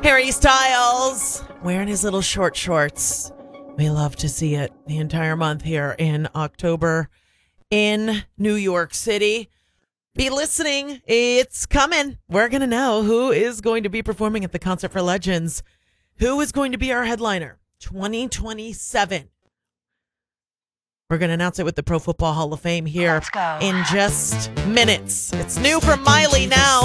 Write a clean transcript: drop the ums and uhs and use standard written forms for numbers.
Harry Styles wearing his little short shorts. We love to see it the entire month here in October in New York City. Be listening. It's coming. We're going to know who is going to be performing at the Concert for Legends. Who is going to be our headliner? 2027. We're going to announce it with the Pro Football Hall of Fame here in just minutes. It's new from Miley now.